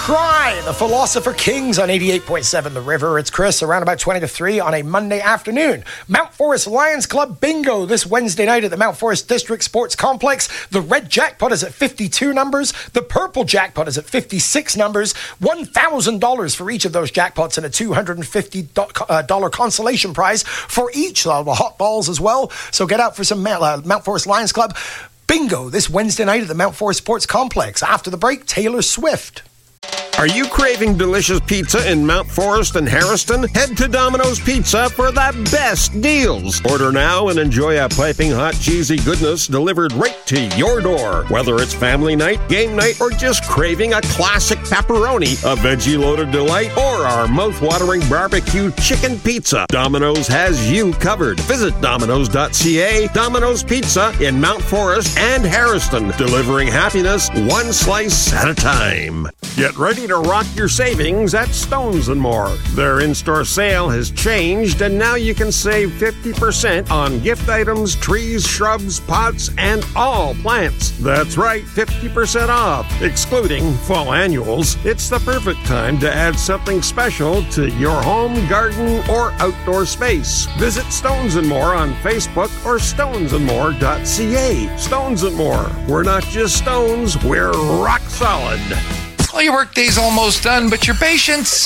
Cry, the Philosopher Kings on 88.7 The River. It's Chris, around about 20 to 3 on a Monday afternoon. Mount Forest Lions Club Bingo this Wednesday night at the Mount Forest District Sports Complex. The red jackpot is at 52 numbers. The purple jackpot is at 56 numbers. $1,000 for each of those jackpots and a $250 consolation prize for each of the hot balls as well. So get out for some Mount Forest Lions Club Bingo this Wednesday night at the Mount Forest Sports Complex. After the break, Taylor Swift. Are you craving delicious pizza in Mount Forest and Harriston? Head to Domino's Pizza for the best deals. Order now and enjoy a piping hot cheesy goodness delivered right to your door. Whether it's family night, game night, or just craving a classic pepperoni, a veggie-loaded delight, or our mouth-watering barbecue chicken pizza, Domino's has you covered. Visit Domino's.ca. Domino's Pizza in Mount Forest and Harriston, delivering happiness one slice at a time. Get ready to rock your savings at Stones & More. Their in-store sale has changed, and now you can save 50% on gift items, trees, shrubs, pots, and all plants. That's right, 50% off, excluding fall annuals. It's the perfect time to add something special to your home, garden, or outdoor space. Visit Stones & More on Facebook or stonesandmore.ca. Stones & More. We're not just stones, we're rock solid. Well, your workday's almost done, but your patience